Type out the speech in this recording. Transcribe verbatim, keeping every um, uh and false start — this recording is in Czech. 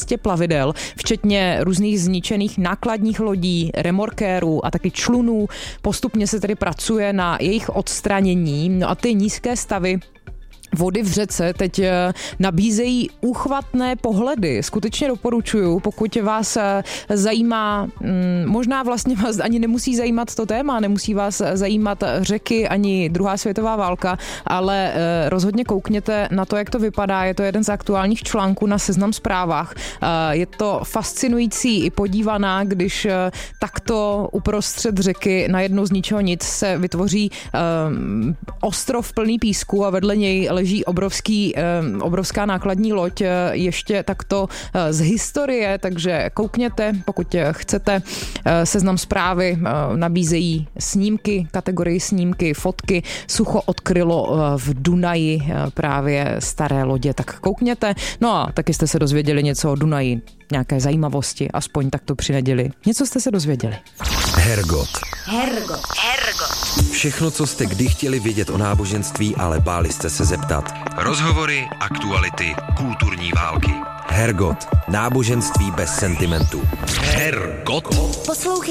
stě plavidel, včetně různých zničených nákladních lodí, remorkérů a taky člunů. Postupně se tedy pracuje na jejich odstranění. No a ty nízké stavy vody v řece teď nabízejí úchvatné pohledy. Skutečně doporučuju, pokud vás zajímá, možná vlastně vás ani nemusí zajímat to téma, nemusí vás zajímat řeky ani druhá světová válka, ale rozhodně koukněte na to, jak to vypadá. Je to jeden z aktuálních článků na Seznam Zprávách. Je to fascinující i podívaná, když takto uprostřed řeky najednou z ničeho nic se vytvoří ostrov plný písku a vedle něj leží obrovský, obrovská nákladní loď ještě takto z historie, takže koukněte, pokud chcete. Seznam Zprávy nabízejí snímky, kategorii snímky, fotky. Sucho odkrylo v Dunaji právě staré lodě, tak koukněte. No a taky jste se dozvěděli něco o Dunaji, nějaké zajímavosti, aspoň takto při neděli. Něco jste se dozvěděli. Hergot. Hergot. Hergot. Všechno, co jste kdy chtěli vědět o náboženství, ale báli jste se zeptat. Rozhovory, aktuality, kulturní války. Hergot. Náboženství bez sentimentu. Hergot. Poslouchej